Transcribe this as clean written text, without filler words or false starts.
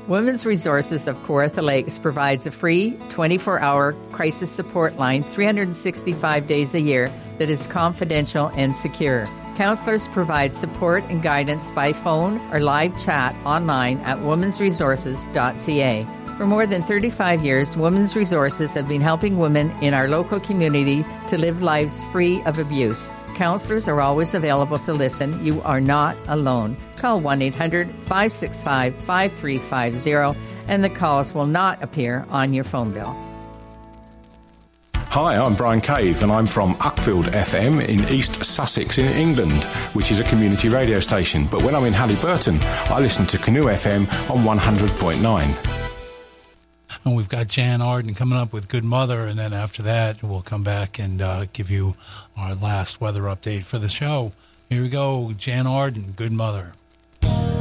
Women's Resources of Kawartha Lakes provides a free 24-hour crisis support line 365 days a year that is confidential and secure. Counselors provide support and guidance by phone or live chat online at womensresources.ca. For more than 35 years, Women's Resources have been helping women in our local community to live lives free of abuse. Counselors are always available to listen. You are not alone. Call 1-800-565-5350 and the calls will not appear on your phone bill. Hi, I'm Brian Cave and I'm from Uckfield FM in East Sussex in England, which is a community radio station. But when I'm in Halliburton, I listen to Canoe FM on 100.9. And we've got Jan Arden coming up with Good Mother, and then after that we'll come back and give you our last weather update for the show. Here we go, Jan Arden, Good Mother.